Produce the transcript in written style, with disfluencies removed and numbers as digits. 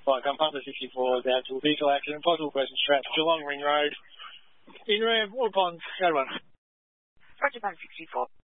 Right, come Panther 64 down to a vehicle accident, possible person strapped to Geelong Ring Road. In ramp, Water Ponds, go to 1. Roger, Panther 64.